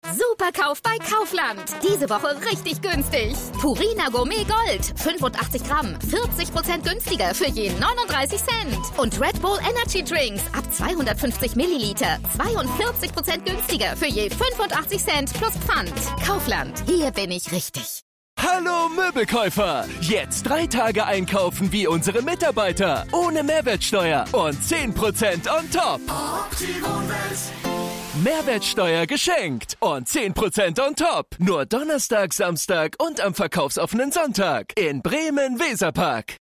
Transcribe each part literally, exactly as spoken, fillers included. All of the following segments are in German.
Superkauf bei Kaufland. Diese Woche richtig günstig. Purina Gourmet Gold. fünfundachtzig Gramm. vierzig Prozent günstiger für je neununddreißig Cent. Und Red Bull Energy Drinks ab zweihundertfünfzig Milliliter. zweiundvierzig Prozent günstiger für je fünfundachtzig Cent plus Pfand. Kaufland. Hier bin ich richtig. Hallo Möbelkäufer! Jetzt drei Tage einkaufen wie unsere Mitarbeiter. Ohne Mehrwertsteuer und zehn Prozent on top. Mehrwertsteuer geschenkt und zehn Prozent on top. Nur Donnerstag, Samstag und am verkaufsoffenen Sonntag in Bremen-Weserpark.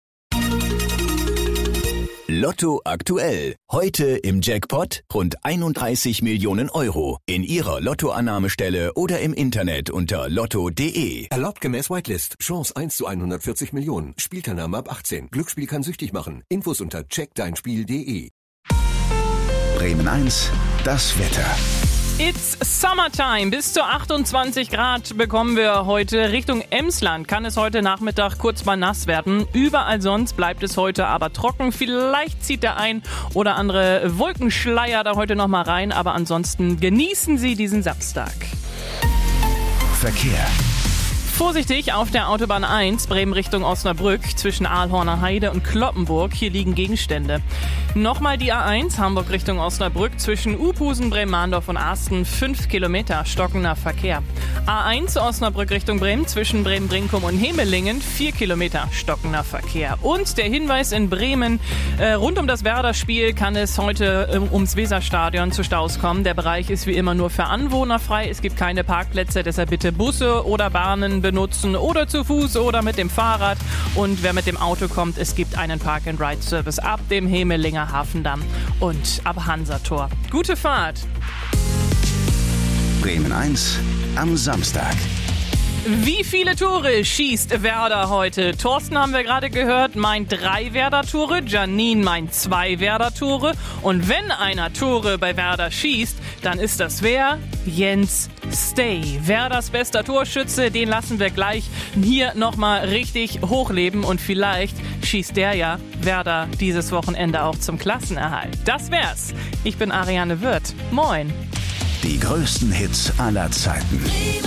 Lotto aktuell. Heute im Jackpot rund einunddreißig Millionen Euro. In Ihrer Lottoannahmestelle oder im Internet unter lotto punkt de. Erlaubt gemäß Whitelist. Chance eins zu hundertvierzig Millionen. Spielteilnahme ab achtzehn. Glücksspiel kann süchtig machen. Infos unter check dein spiel punkt de. Bremen eins, das Wetter. It's Summertime. Bis zu achtundzwanzig Grad bekommen wir heute. Richtung Emsland kann es heute Nachmittag kurz mal nass werden. Überall sonst bleibt es heute aber trocken. Vielleicht zieht der ein oder andere Wolkenschleier da heute noch mal rein. Aber ansonsten genießen Sie diesen Samstag. Verkehr. Vorsichtig auf der Autobahn eins, Bremen Richtung Osnabrück, zwischen Ahlhorner Heide und Kloppenburg. Hier liegen Gegenstände. Nochmal die A eins, Hamburg Richtung Osnabrück, zwischen Uphusen, Bremen-Mahndorf und Asten, fünf Kilometer, stockender Verkehr. A eins, Osnabrück Richtung Bremen, zwischen Bremen-Brinkum und Hemelingen, vier Kilometer, stockender Verkehr. Und der Hinweis in Bremen, äh, rund um das Werder-Spiel kann es heute äh, ums Weserstadion zu Staus kommen. Der Bereich ist wie immer nur für Anwohner frei. Es gibt keine Parkplätze, deshalb bitte Busse oder Bahnen benutzen oder zu Fuß oder mit dem Fahrrad. Und wer mit dem Auto kommt, es gibt einen Park-and-Ride-Service ab dem Hemelinger Hafendamm und ab Hansator. Gute Fahrt! Bremen eins am Samstag. Wie viele Tore schießt Werder heute? Thorsten haben wir gerade gehört, meint drei Werder-Tore, Janine meint zwei Werder-Tore. Und wenn einer Tore bei Werder schießt, dann ist das wer? Jens Stay. Werders bester Torschütze, den lassen wir gleich hier nochmal richtig hochleben. Und vielleicht schießt der ja Werder dieses Wochenende auch zum Klassenerhalt. Das wär's. Ich bin Ariane Wirth. Moin. Die größten Hits aller Zeiten.